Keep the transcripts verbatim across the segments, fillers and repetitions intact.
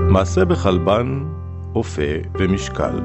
מעשה בחלבן, אופה ומשקל.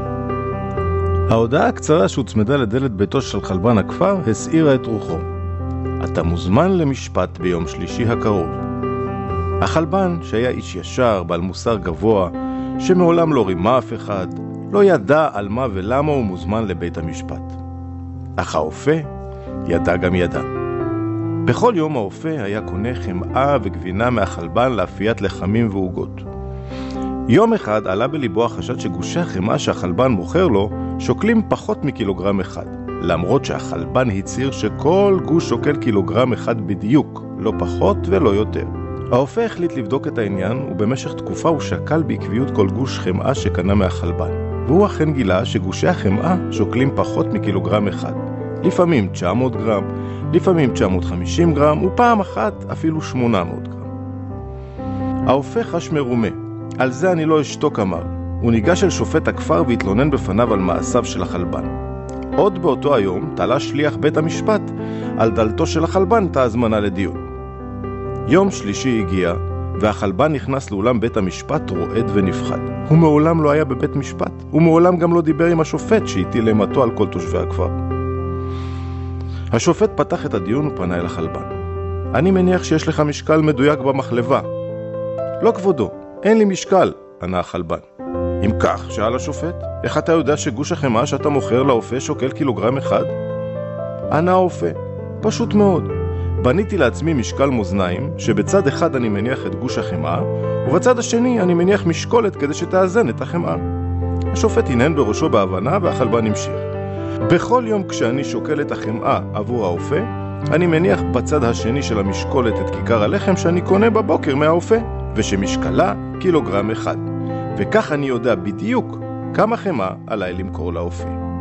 ההודעה הקצרה שהוצמדה לדלת ביתו של חלבן הכפר הסעירה את רוחו. אתה מוזמן למשפט ביום שלישי הקרוב. החלבן, שהיה איש ישר, בעל מוסר גבוה, שמעולם לא רימה אף אחד, לא ידע על מה ולמה הוא מוזמן לבית המשפט. אך האופה ידע גם ידע. בכל יום האופה היה קונה חמאה וגבינה מהחלבן לאפיית לחמים ועוגות. יום אחד עלה בליבו החשד שגושי החמאה שהחלבן מוכר לו שוקלים פחות מקילוגרם אחד, למרות שהחלבן הצהיר שכל גוש שוקל קילוגרם אחד בדיוק, לא פחות ולא יותר. האופה החליט לבדוק את העניין, ובמשך תקופה הוא שקל בעקביות כל גוש חמאה שקנה מהחלבן. והוא אכן גילה שגושי החמאה שוקלים פחות מקילוגרם אחד. לפעמים תשע מאות גרם, לפעמים תשע מאות וחמישים גרם, ופעם אחת אפילו שמונה מאות גרם. האופה חש מרומה. על זה אני לא אשתוק, אמר. הוא ניגש אל שופט הכפר והתלונן בפניו על מעשיו של החלבן. עוד באותו היום תלה שליח בית המשפט על דלתו של החלבן את ההזמנה לדיון. יום שלישי הגיע, והחלבן נכנס לאולם בית המשפט רועד ונפחד. הוא מעולם לא היה בבית משפט, הוא מעולם גם לא דיבר עם השופט שהטיל אימתו על כל תושבי הכפר. השופט פתח את הדיון ופנה אל החלבן. אני מניח שיש לך משקל מדויק במחלבה. לא כבודו, אין לי משקל, ענה החלבן. אם כך, שאל השופט, איך אתה יודע שגוש החמאה שאתה מוכר לאופה שוקל קילוגרם אחד? ענה האופה, פשוט מאוד. בניתי לעצמי משקל מאזניים, שבצד אחד אני מניח את גוש החמאה, ובצד השני אני מניח משקולת כדי שתאזן את החמאה. השופט הנהן בראשו בהבנה והחלבן המשיך. בכל יום כשאני שוקל את החמאה עבור האופה, אני מניח בצד השני של המשקולת את כיכר הלחם שאני קונה בבוקר מהאופה, ושמשקלה קילוגרם אחד. וכך אני יודע בדיוק כמה חמאה עליי למכור לאופה.